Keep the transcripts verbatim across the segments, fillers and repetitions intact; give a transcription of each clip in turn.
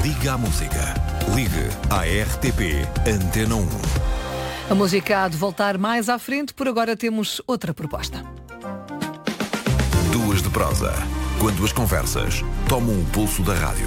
Liga à música. Ligue à R T P Antena um. A música há de voltar mais à frente, por agora temos outra proposta. Duas de prosa. Quando as conversas tomam o pulso da rádio.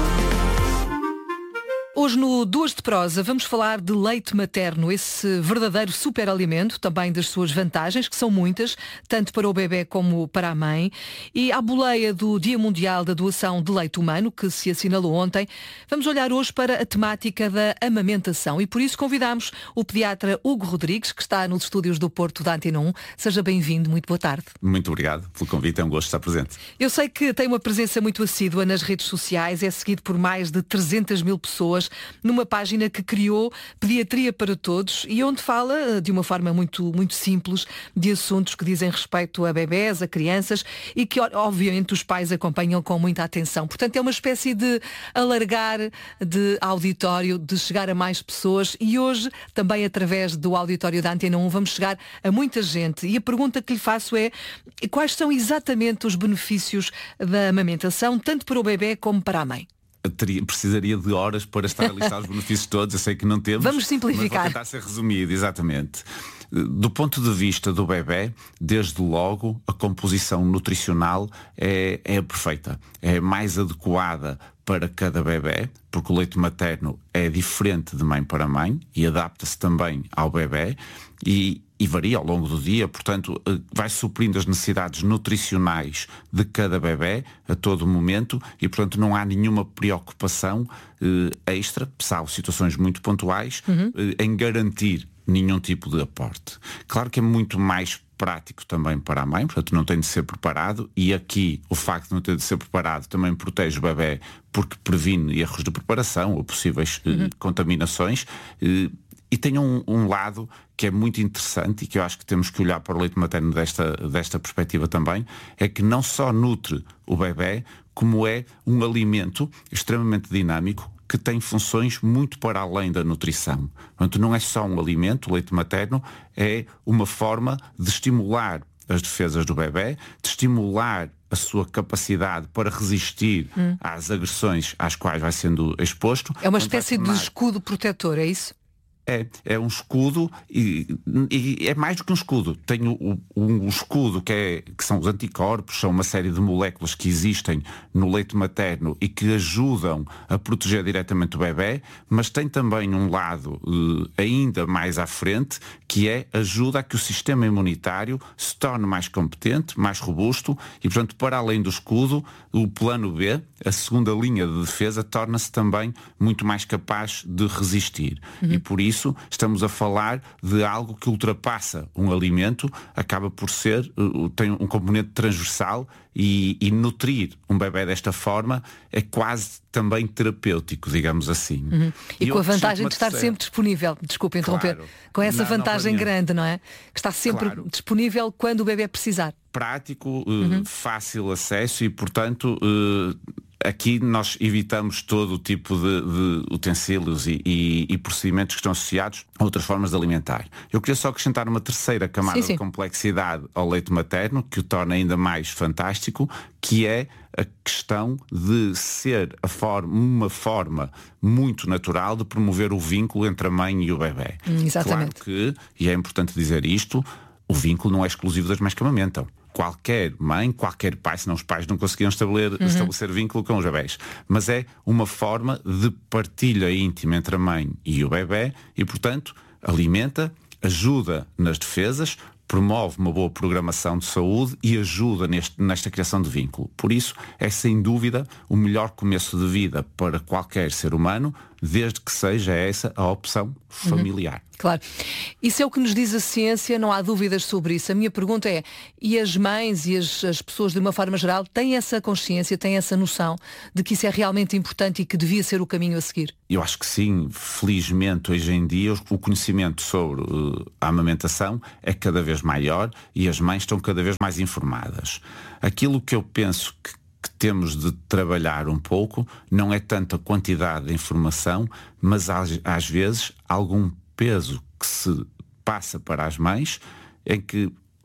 Hoje no Duas de Prosa vamos falar de leite materno, esse verdadeiro superalimento, também das suas vantagens, que são muitas, tanto para o bebê como para a mãe. E à boleia do Dia Mundial da Doação de Leite Humano, que se assinalou ontem, vamos olhar hoje para a temática da amamentação. E por isso convidamos o pediatra Hugo Rodrigues, que está nos estúdios do Porto da Antena um. Seja bem-vindo, muito boa tarde. Muito obrigado pelo convite, é um gosto estar presente. Eu sei que tem uma presença muito assídua nas redes sociais, é seguido por mais de trezentas mil pessoas, numa página que criou Pediatria para Todos e onde fala de uma forma muito, muito simples de assuntos que dizem respeito a bebés, a crianças e que obviamente os pais acompanham com muita atenção. Portanto é uma espécie de alargar de auditório, de chegar a mais pessoas e hoje também através do auditório da Antena um vamos chegar a muita gente e a pergunta que lhe faço é quais são exatamente os benefícios da amamentação tanto para o bebê como para a mãe? Teria, precisaria de horas para estar a listar os benefícios todos, eu sei que não temos. Vamos simplificar. Mas vou tentar ser resumido, exatamente. Do ponto de vista do bebé, desde logo a composição nutricional é, é perfeita, é mais adequada para cada bebé, porque o leite materno é diferente de mãe para mãe e adapta-se também ao bebé e, e varia ao longo do dia, portanto vai suprindo as necessidades nutricionais de cada bebé a todo momento e portanto não há nenhuma preocupação eh, extra, salvo situações muito pontuais, uhum. eh, em garantir nenhum tipo de aporte. Claro que é muito mais prático também para a mãe, portanto não tem de ser preparado e aqui o facto de não ter de ser preparado também protege o bebé porque previne erros de preparação ou possíveis uhum. eh, contaminações eh, e tem um, um lado que é muito interessante e que eu acho que temos que olhar para o leite materno desta, desta perspectiva também, é que não só nutre o bebé, como é um alimento extremamente dinâmico que tem funções muito para além da nutrição. Portanto, não é só um alimento, o leite materno é uma forma de estimular as defesas do bebé, de estimular a sua capacidade para resistir hum. às agressões às quais vai sendo exposto. É uma espécie de escudo protetor, é isso? É, é um escudo e, e é mais do que um escudo. Tem o, um, um escudo que, é, que são os anticorpos, são uma série de moléculas que existem no leite materno e que ajudam a proteger diretamente o bebé, mas tem também um lado uh, ainda mais à frente, que é ajuda a que o sistema imunitário se torne mais competente, mais robusto e, portanto, para além do escudo, o plano B, a segunda linha de defesa, torna-se também muito mais capaz de resistir. Uhum. E por isso Isso, estamos a falar de algo que ultrapassa um alimento, acaba por ser, tem um componente transversal e, e nutrir um bebé desta forma é quase também terapêutico, digamos assim. Uhum. E, e com a vantagem de estar terceira. sempre disponível, desculpe interromper, claro, com essa vantagem grande, não é? Que está sempre claro. disponível quando o bebé precisar. Prático, uhum. uh, fácil acesso e, portanto, uh, aqui nós evitamos todo o tipo de, de utensílios e, e, e procedimentos que estão associados a outras formas de alimentar. Eu queria só acrescentar uma terceira camada sim, sim. de complexidade ao leite materno, que o torna ainda mais fantástico, que é a questão de ser a forma, uma forma muito natural de promover o vínculo entre a mãe e o bebé. Hum, exatamente. Claro que, e é importante dizer isto, o vínculo não é exclusivo das mães que amamentam. Qualquer mãe, qualquer pai, senão os pais não conseguiam estabelecer, uhum. estabelecer vínculo com os bebés. Mas é uma forma de partilha íntima entre a mãe e o bebé e, portanto, alimenta, ajuda nas defesas, promove uma boa programação de saúde e ajuda neste, nesta criação de vínculo. Por isso, é sem dúvida o melhor começo de vida para qualquer ser humano, desde que seja essa a opção familiar. Uhum. Claro. Isso é o que nos diz a ciência, não há dúvidas sobre isso. A minha pergunta é, e as mães e as, as pessoas de uma forma geral têm essa consciência, têm essa noção de que isso é realmente importante e que devia ser o caminho a seguir? Eu acho que sim. Felizmente, hoje em dia, o conhecimento sobre uh, a amamentação é cada vez maior e as mães estão cada vez mais informadas. Aquilo que eu penso que que temos de trabalhar um pouco não é tanto a quantidade de informação, mas às, às vezes algum peso que se passa para as mães em que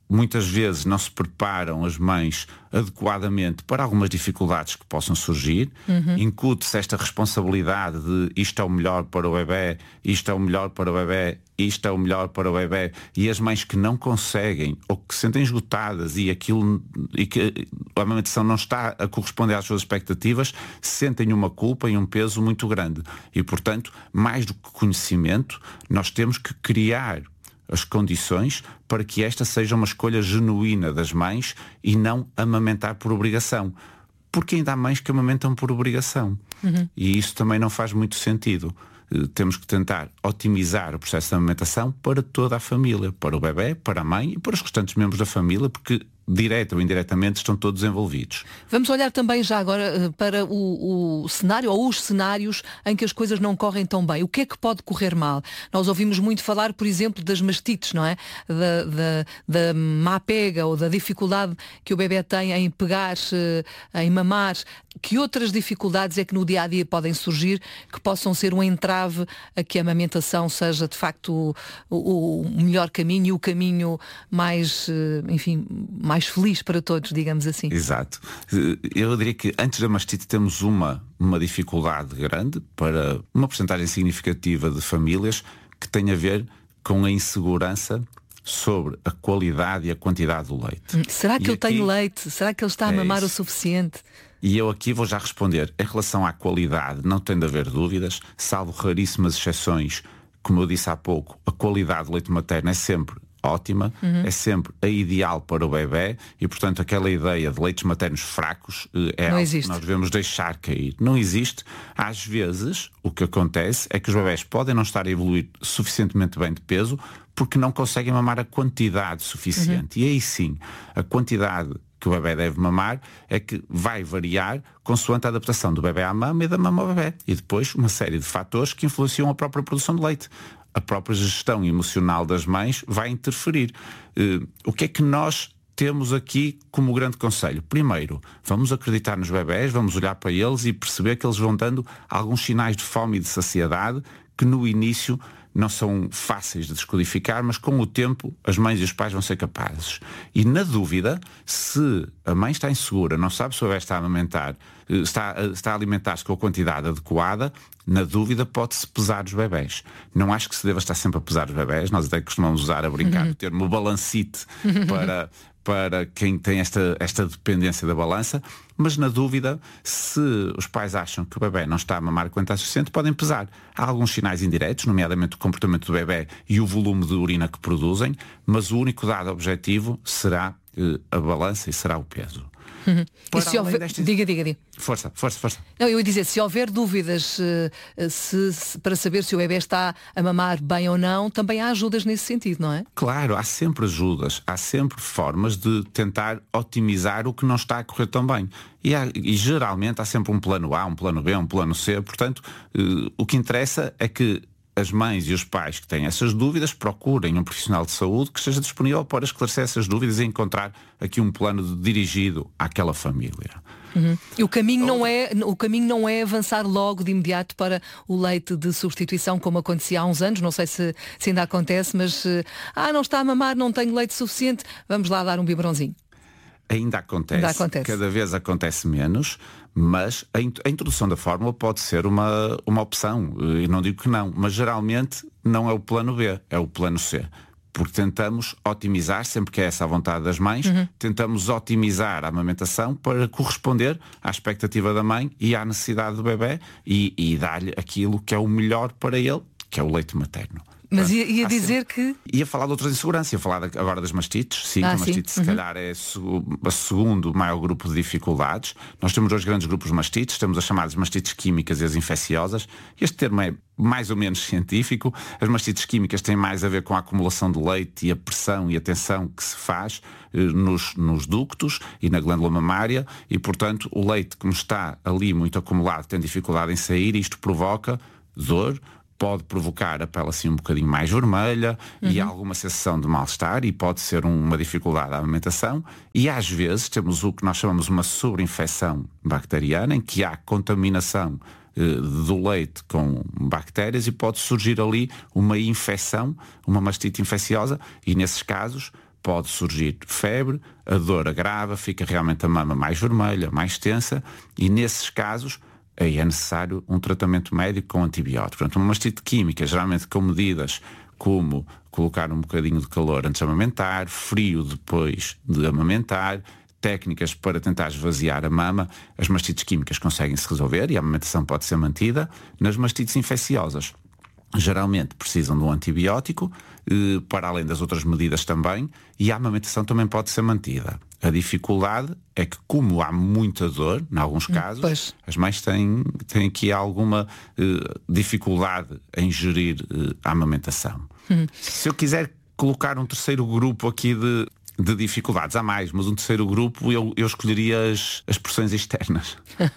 muitas vezes não se preparam as mães adequadamente para algumas dificuldades que possam surgir. Uhum. Incute-se esta responsabilidade de isto é o melhor para o bebé, isto é o melhor para o bebé, isto é o melhor para o bebé, e as mães que não conseguem ou que se sentem esgotadas e aquilo e que a amamentação não está a corresponder às suas expectativas, sentem uma culpa e um peso muito grande. E, portanto, mais do que conhecimento, nós temos que criar as condições para que esta seja uma escolha genuína das mães e não amamentar por obrigação. Porque ainda há mães que amamentam por obrigação. Uhum. E isso também não faz muito sentido. Uh, temos que tentar otimizar o processo de amamentação para toda a família, para o bebé, para a mãe e para os restantes membros da família, porque direta ou indiretamente estão todos envolvidos. Vamos olhar também já agora para o, o cenário ou os cenários em que as coisas não correm tão bem. O que é que pode correr mal? Nós ouvimos muito falar, por exemplo, das mastites, não é? Da, da, da má pega ou da dificuldade que o bebé tem em pegar, em mamar. Que outras dificuldades é que no dia a dia podem surgir que possam ser um entrave a que a amamentação seja de facto o, o melhor caminho e o caminho mais, enfim, mais feliz para todos, digamos assim? Exato. Eu diria que antes da mastite temos uma, uma dificuldade grande para uma porcentagem significativa de famílias que tem a ver com a insegurança sobre a qualidade e a quantidade do leite. Será que e eu aqui, tenho leite? Será que ele está a mamar é o suficiente? E eu aqui vou já responder. Em relação à qualidade, não tem de haver dúvidas, salvo raríssimas exceções. Como eu disse há pouco, a qualidade do leite materno é sempre ótima, uhum. é sempre a ideal para o bebé e, portanto, aquela ideia de leites maternos fracos é não algo existe. Que nós devemos deixar cair. Não existe. Às vezes, o que acontece é que os bebés podem não estar a evoluir suficientemente bem de peso porque não conseguem mamar a quantidade suficiente. Uhum. E aí sim, a quantidade que o bebé deve mamar é que vai variar consoante a adaptação do bebé à mama e da mama ao bebé. E depois uma série de fatores que influenciam a própria produção de leite. A própria gestão emocional das mães vai interferir. Uh, o que é que nós temos aqui como grande conselho? Primeiro, vamos acreditar nos bebés, vamos olhar para eles e perceber que eles vão dando alguns sinais de fome e de saciedade que no início não são fáceis de descodificar, mas com o tempo as mães e os pais vão ser capazes. E na dúvida, se a mãe está insegura, não sabe se o bebé está a amamentar, está, está a alimentar-se com a quantidade adequada, na dúvida pode-se pesar os bebés. Não acho que se deva estar sempre a pesar os bebés, nós até costumamos usar a brincar uhum. o termo balancite para... para quem tem esta, esta dependência da balança, mas na dúvida, se os pais acham que o bebé não está a mamar a quantidade suficiente, podem pesar. Há alguns sinais indiretos, nomeadamente o comportamento do bebé e o volume de urina que produzem, mas o único dado objetivo será eh, a balança e será o peso. Uhum. E se houver... desta... Diga, diga, diga. Força, força, força. Não, eu ia dizer, se houver dúvidas uh, se, se, para saber se o bebé está a mamar bem ou não, também há ajudas nesse sentido, não é? Claro, há sempre ajudas, há sempre formas de tentar otimizar o que não está a correr tão bem. E, há, e geralmente há sempre um plano A, um plano B, um plano C, portanto, uh, o que interessa é que as mães e os pais que têm essas dúvidas procurem um profissional de saúde que esteja disponível para esclarecer essas dúvidas e encontrar aqui um plano dirigido àquela família. Uhum. E o caminho, não é, o caminho não é avançar logo de imediato para o leite de substituição, como acontecia há uns anos, não sei se, se ainda acontece, mas ah, não está a mamar, não tenho leite suficiente, vamos lá dar um biberãozinho. Ainda acontece, ainda acontece, cada vez acontece menos, mas a introdução da fórmula pode ser uma, uma opção, e não digo que não, mas geralmente não é o plano B, é o plano C. Porque tentamos otimizar, sempre que é essa a vontade das mães, uhum. tentamos otimizar a amamentação para corresponder à expectativa da mãe e à necessidade do bebé e, e dar-lhe aquilo que é o melhor para ele, que é o leite materno. Mas ia, ia dizer que... Ia falar de outras inseguranças, ia falar de, agora das mastites. Sim, ah, a mastite sim. se uhum. calhar é o segundo maior grupo de dificuldades. Nós temos dois grandes grupos de mastites, temos as chamadas mastites químicas e as infecciosas. Este termo é mais ou menos científico. As mastites químicas têm mais a ver com a acumulação de leite e a pressão e a tensão que se faz eh, nos, nos ductos e na glândula mamária e, portanto, o leite, como está ali muito acumulado, tem dificuldade em sair e isto provoca dor, pode provocar a pele assim um bocadinho mais vermelha uhum. e alguma sensação de mal-estar e pode ser uma dificuldade à alimentação e às vezes temos o que nós chamamos uma sobreinfecção bacteriana em que há contaminação eh, do leite com bactérias e pode surgir ali uma infecção, uma mastite infecciosa e nesses casos pode surgir febre, a dor agrava, fica realmente a mama mais vermelha, mais tensa, e nesses casos aí é necessário um tratamento médico com antibiótico. Portanto, uma mastite química, geralmente com medidas como colocar um bocadinho de calor antes de amamentar, frio depois de amamentar, técnicas para tentar esvaziar a mama. As mastites químicas conseguem-se resolver e a amamentação pode ser mantida. Nas mastites infecciosas, geralmente precisam de um antibiótico, eh, para além das outras medidas também, e a amamentação também pode ser mantida. A dificuldade é que, como há muita dor, em alguns casos, pois. as mães têm, têm aqui alguma eh, dificuldade em gerir eh, a amamentação. Hum. Se eu quiser colocar um terceiro grupo aqui de, de dificuldades, há mais, mas um terceiro grupo eu, eu escolheria as, as pressões externas.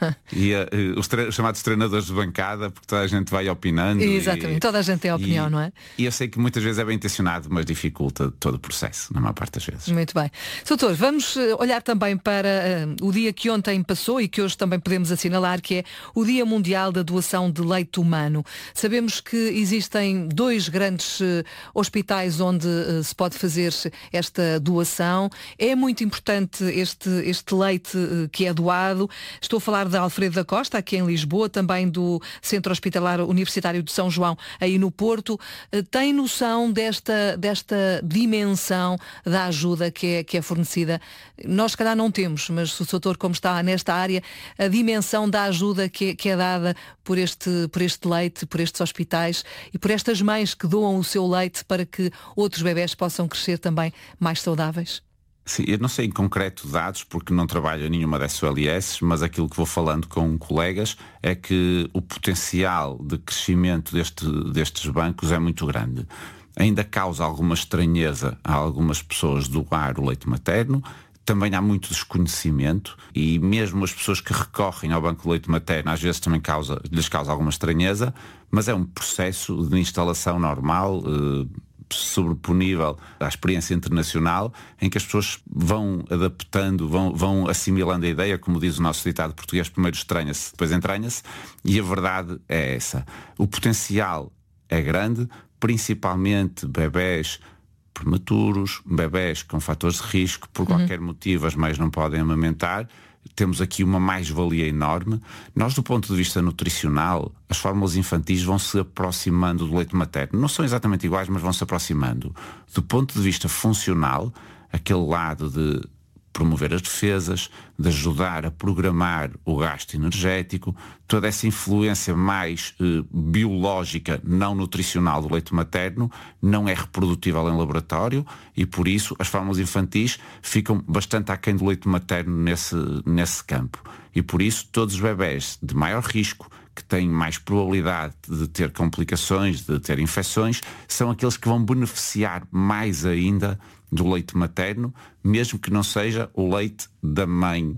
E uh, os, tre- os chamados treinadores de bancada, porque toda a gente vai opinando. Exatamente, e, toda a gente tem opinião, e, não é? E eu sei que muitas vezes é bem intencionado, mas dificulta todo o processo, na maior parte das vezes. Muito bem. Doutor, vamos olhar também para uh, o dia que ontem passou e que hoje também podemos assinalar, que é o Dia Mundial da Doação de Leite Humano. Sabemos que existem dois grandes uh, hospitais onde uh, se pode fazer esta doação. É muito importante este, este leite uh, que é doado. Estou a falar de Alfredo da Costa, aqui em Lisboa, também do Centro Hospitalar Universitário de São João, aí no Porto. Uh, tem noção desta, desta dimensão da ajuda que é, que é fornecida? Nós, se calhar, não temos, mas o doutor, como está nesta área, a dimensão da ajuda que é, que é dada por este, por este leite, por estes hospitais e por estas mães que doam o seu leite para que outros bebés possam crescer também mais saudáveis? Sim, eu não sei em concreto dados, porque não trabalho em nenhuma das S O L S, mas aquilo que vou falando com colegas é que o potencial de crescimento deste, destes bancos é muito grande. Ainda causa alguma estranheza a algumas pessoas doar o leite materno. Também há muito desconhecimento e mesmo as pessoas que recorrem ao banco de leite materno às vezes também causa, lhes causa alguma estranheza, mas é um processo de instalação normal, eh, sobreponível à experiência internacional, em que as pessoas vão adaptando, vão, vão assimilando a ideia, como diz o nosso ditado português, primeiro estranha-se, depois entranha-se, e a verdade é essa. O potencial é grande, principalmente bebés prematuros, bebés com fatores de risco, por qualquer uhum. motivo as mães não podem amamentar. Temos aqui uma mais-valia enorme. Nós, do ponto de vista nutricional, as fórmulas infantis vão se aproximando do leite materno. Não são exatamente iguais, mas vão se aproximando. Do ponto de vista funcional, aquele lado de promover as defesas, de ajudar a programar o gasto energético, toda essa influência mais eh, biológica, não nutricional do leite materno, não é reprodutível em laboratório e por isso as fórmulas infantis ficam bastante aquém do leite materno nesse, nesse campo. E por isso todos os bebés de maior risco, que têm mais probabilidade de ter complicações, de ter infecções, são aqueles que vão beneficiar mais ainda do leite materno, mesmo que não seja o leite da mãe.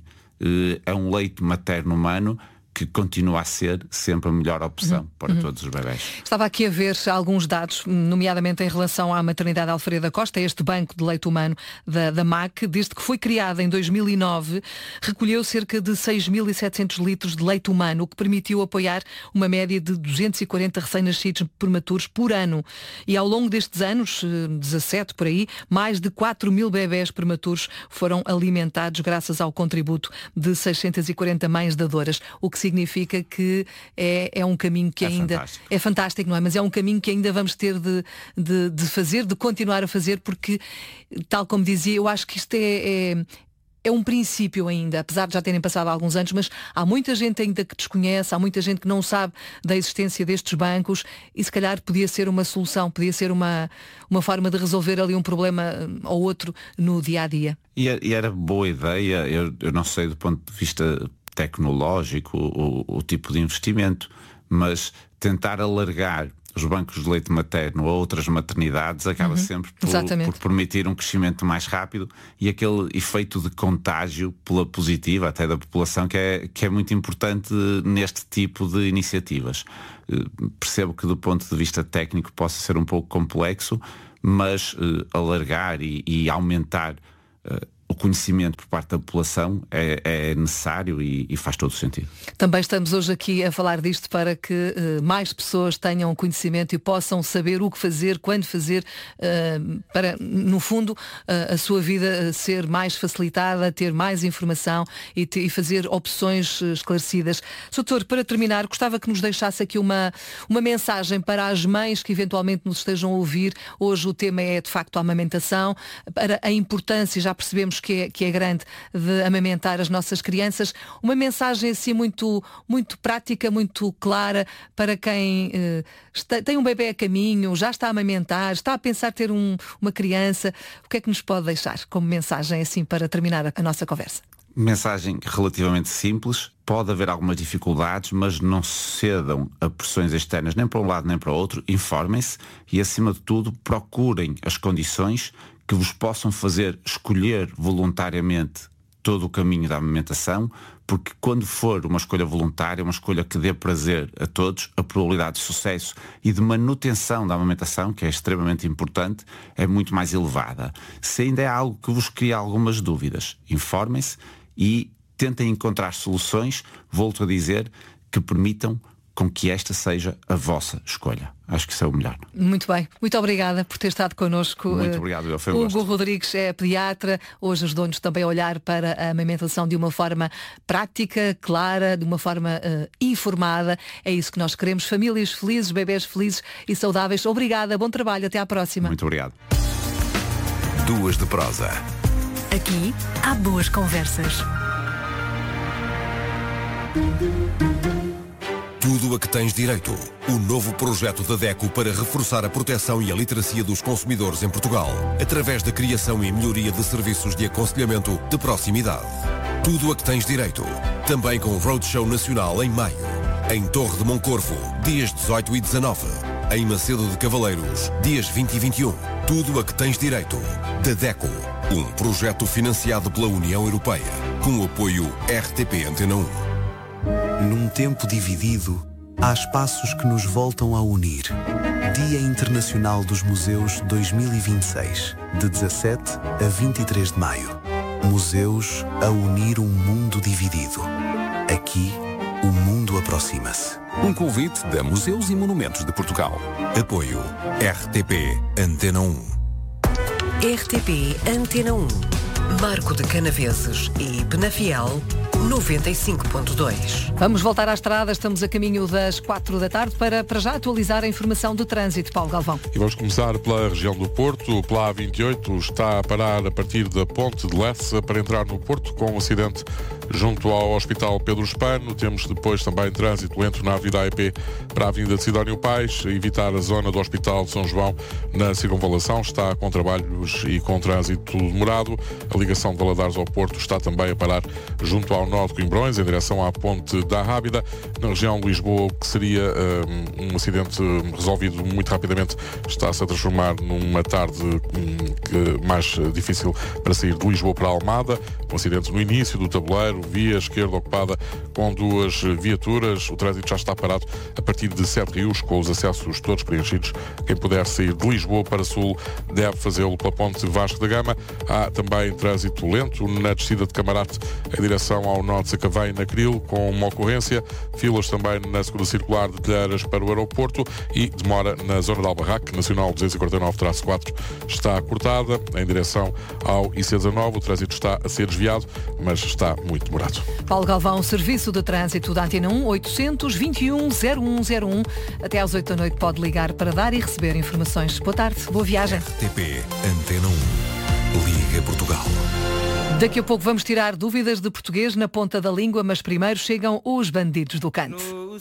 É um leite materno humano que continua a ser sempre a melhor opção uhum. para uhum. todos os bebés. Estava aqui a ver alguns dados, nomeadamente em relação à maternidade Alfredo da Costa, este banco de leite humano da, da M A C, desde que foi criada em dois mil e nove, recolheu cerca de seis mil e setecentos litros de leite humano, o que permitiu apoiar uma média de duzentos e quarenta recém-nascidos prematuros por ano. E ao longo destes anos, dezassete por aí, mais de quatro mil bebés prematuros foram alimentados graças ao contributo de seiscentas e quarenta mães dadoras, o que significa que é, é um caminho que é ainda fantástico. é fantástico, não é? Mas é um caminho que ainda vamos ter de, de, de fazer, de continuar a fazer, porque, tal como dizia, eu acho que isto é, é, é um princípio ainda, apesar de já terem passado alguns anos, mas há muita gente ainda que desconhece, há muita gente que não sabe da existência destes bancos e se calhar podia ser uma solução, podia ser uma, uma forma de resolver ali um problema ou outro no dia-a-dia. E, e era boa ideia, eu, eu não sei do ponto de vista tecnológico, o, o tipo de investimento, mas tentar alargar os bancos de leite materno a outras maternidades acaba uhum. sempre por, por permitir um crescimento mais rápido e aquele efeito de contágio pela positiva até da população que é, que é muito importante neste tipo de iniciativas. Uh, percebo que do ponto de vista técnico possa ser um pouco complexo, mas uh, alargar e, e aumentar uh, o conhecimento por parte da população é, é necessário e, e faz todo o sentido. Também estamos hoje aqui a falar disto para que uh, mais pessoas tenham conhecimento e possam saber o que fazer, quando fazer, uh, para, no fundo, uh, a sua vida ser mais facilitada, ter mais informação e, te, e fazer opções uh, esclarecidas. Doutor, para terminar, gostava que nos deixasse aqui uma, uma mensagem para as mães que eventualmente nos estejam a ouvir. Hoje o tema é, de facto, a amamentação, para a importância, já percebemos que é, que é grande, de amamentar as nossas crianças. Uma mensagem assim muito, muito prática, muito clara para quem eh, está, tem um bebê a caminho, já está a amamentar, está a pensar ter um, uma criança. O que é que nos pode deixar como mensagem assim para terminar a, a nossa conversa? Mensagem relativamente simples. Pode haver algumas dificuldades, mas não cedam a pressões externas nem para um lado nem para o outro. Informem-se e, acima de tudo, procurem as condições que vos possam fazer escolher voluntariamente todo o caminho da amamentação, porque quando for uma escolha voluntária, uma escolha que dê prazer a todos, a probabilidade de sucesso e de manutenção da amamentação, que é extremamente importante, é muito mais elevada. Se ainda é algo que vos cria algumas dúvidas, informem-se e tentem encontrar soluções, volto a dizer, que permitam com que esta seja a vossa escolha. Acho que isso é o melhor. Muito bem. Muito obrigada por ter estado connosco. Muito obrigado, eu foi um Hugo gosto. Rodrigues é pediatra. Hoje ajudou-nos também a olhar para a amamentação de uma forma prática, clara, de uma forma uh, informada. É isso que nós queremos. Famílias felizes, bebés felizes e saudáveis. Obrigada, bom trabalho. Até à próxima. Muito obrigado. Duas de prosa. Aqui há boas conversas. Tudo a que tens direito. O novo projeto da DECO para reforçar a proteção e a literacia dos consumidores em Portugal, através da criação e melhoria de serviços de aconselhamento de proximidade. Tudo a que tens direito. Também com Roadshow Nacional em maio. Em Torre de Moncorvo, dias dezoito e dezanove. Em Macedo de Cavaleiros, dias vinte e vinte e um. Tudo a que tens direito. Da DECO. Um projeto financiado pela União Europeia. Com o apoio R T P Antena um. Num tempo dividido, há espaços que nos voltam a unir. Dia Internacional dos Museus dois mil e vinte e seis, de dezassete a vinte e três de maio. Museus a unir um mundo dividido. Aqui, o mundo aproxima-se. Um convite da Museus e Monumentos de Portugal. Apoio R T P Antena um. R T P Antena um. Marco de Canaveses e Penafiel noventa e cinco ponto dois. Vamos voltar à estrada, estamos a caminho das quatro da tarde para, para já atualizar a informação do trânsito. Paulo Galvão. E vamos começar pela região do Porto. Pela A vinte e oito está a parar a partir da Ponte de Lessa para entrar no Porto com um acidente junto ao Hospital Pedro Espano. Temos depois também trânsito lento na Avenida A E P para a Avenida de Sidónio Pais, evitar a zona do Hospital de São João na circunvalação. Está com trabalhos e com trânsito demorado. A ligação de Valadares ao Porto está também a parar junto ao nó de Coimbrões, em direção à Ponte da Rábida. Na região de Lisboa, que seria um, um acidente resolvido muito rapidamente, está-se a transformar numa tarde um, que, mais difícil para sair de Lisboa para Almada. Um acidente no início do tabuleiro, via esquerda ocupada com duas viaturas. O trânsito já está parado a partir de Sete Rios, com os acessos todos preenchidos. Quem puder sair de Lisboa para Sul deve fazê-lo pela Ponte Vasco da Gama. Há também trânsito lento na descida de Camarate em direção ao nó de Sacavém, na Cril, com uma ocorrência. Filas também na segunda circular de Telheiras para o aeroporto e demora na zona de Albarraque, Nacional duzentos e quarenta e nove traço quatro, está cortada em direção ao I C dezanove. O trânsito está a ser desviado, mas está muito demorado. Paulo Galvão, Serviço de Trânsito da Antena um, oitocentos, vinte e um, zero um zero um. Até às oito da noite pode ligar para dar e receber informações. Boa tarde, boa viagem. R T P Antena um. Liga Portugal. Daqui a pouco vamos tirar dúvidas de português na ponta da língua, mas primeiro chegam os bandidos do canto.